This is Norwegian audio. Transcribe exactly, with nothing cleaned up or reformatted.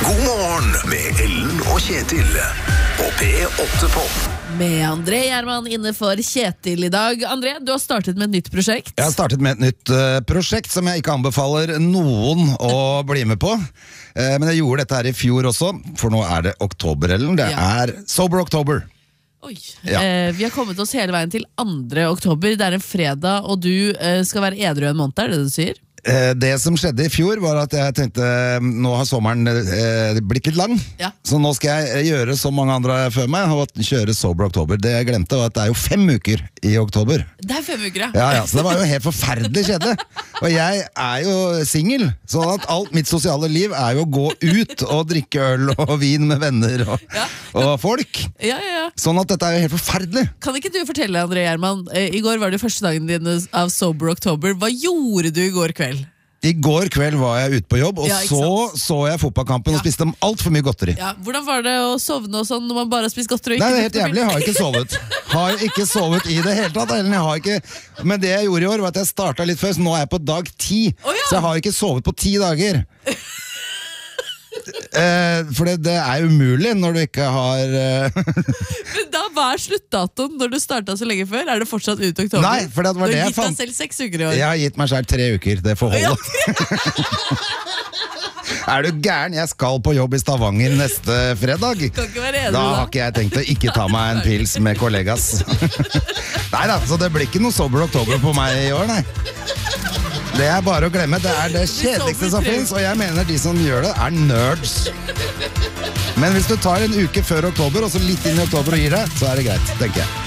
God morgen med Ellen og Kjetil på P åtte Pop. Med André Gjerman inne for Kjetil i dag. André, du har startet med et nytt prosjekt. Jeg har startet med et nytt uh, prosjekt som jeg ikke anbefaler noen å bli med på. Uh, men jeg gjorde dette her i fjor også, for nå er det oktober, Ellen. Det Ja. er Sober October. Oi. Ja. Eh, vi har kommet oss hele veien til andre oktober. Det er en fredag, og du eh, skal være edru en måned, er det det du sier? Uh, det som skjedde i fjor var at jeg tenkte, nå har sommeren uh, blitt litt lang. Ja. Så nå skal jeg gjøre som mange andre før meg, og kjøre Sober October. Det jeg glemte var at det er jo fem uker i oktober. Det er fem uker, Ja, ja, så det var jo helt forferdelig skjedde. Og jeg er jo single, sånn at alt mitt sosiale liv er jo å gå ut og drikke øl og vin med venner og, Ja. og folk. Ja, ja, ja. Sånn at dette er jo helt forferdelig. Kan ikke du fortelle, André Gjerman, eh, i går var det første dagen din av Sober October. Hva gjorde du i går kveld? I går kveld var jeg ute på jobb, og Ja, ikke så sant? så jeg fotballkampen Ja. og spiste alt for mye godteri. Ja, hvordan var det å sovne og sånn når man bare har spist godteri? og Nei, ikke det er helt drukket jævlig, jeg milk? har ikke sovet. Har ikke sovet i det hele tatt, Ellen. Jeg har ikke... Men det jeg gjorde i år var at jeg startet litt før, så nå er jeg på dag ti. Å, ja. Så jeg har ikke sovet på ti dager. eh, for det, det er umulig når du ikke har... Eh... Men da, hva er sluttdatoen når du startet så lenge før? Er det fortsatt ut i oktober? Nei, for det var du det har jeg gitt fant. deg selv seks uker i år. Jeg har gitt meg selv tre uker, det får holde. Er du gæren? Jeg skal på jobb i Stavanger neste fredag. Kan ikke være enig Da med har deg. ikke jeg tenkt å ikke ta meg en pils med kollegas. Neida, så det blir ikke noe Sober Oktober på meg i år, nei. Det er bare å glemme. Det er det kjedeligste som finnes, og jeg mener de som gjør det er nerds. Men hvis du tar en uke før oktober, og så litt inn i oktober og gir deg, så er det greit, tenker jeg.